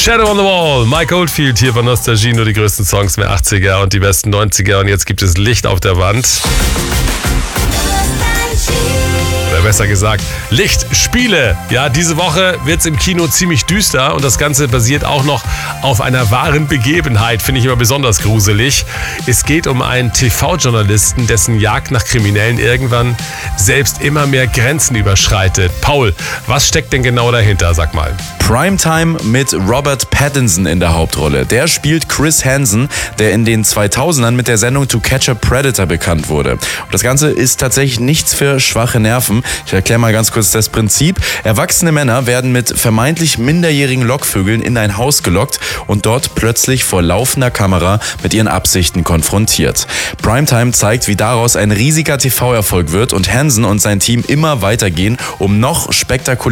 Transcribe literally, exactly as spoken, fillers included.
Shadow on the Wall, Mike Oldfield hier bei Nostalgie, nur die größten Songs der achtziger und die besten neunziger und jetzt gibt es Licht auf der Wand. Oder besser gesagt, Lichtspiele. Ja, diese Woche wird es im Kino ziemlich düster und das Ganze basiert auch noch auf einer wahren Begebenheit, finde ich immer besonders gruselig. Es geht um einen T V-Journalisten, dessen Jagd nach Kriminellen irgendwann selbst immer mehr Grenzen überschreitet. Paul, was steckt denn genau dahinter, sag mal? Primetime mit Robert Pattinson in der Hauptrolle. Der spielt Chris Hansen, der in den zweitausendern mit der Sendung To Catch a Predator bekannt wurde. Und das Ganze ist tatsächlich nichts für schwache Nerven. Ich erkläre mal ganz kurz das Prinzip. Erwachsene Männer werden mit vermeintlich minderjährigen Lockvögeln in ein Haus gelockt und dort plötzlich vor laufender Kamera mit ihren Absichten konfrontiert. Primetime zeigt, wie daraus ein riesiger T V-Erfolg wird und Hansen und sein Team immer weitergehen, um noch spektakulärer